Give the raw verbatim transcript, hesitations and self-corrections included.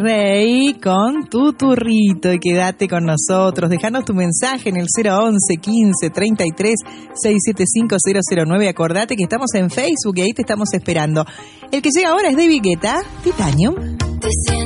Rey con tu turrito y quédate con nosotros. Dejanos tu mensaje en el cero once, quince, treinta y tres, seiscientos setenta y cinco, cero cero nueve. Acordate que estamos en Facebook y ahí te estamos esperando. El que llega ahora es David Guetta, Titanium.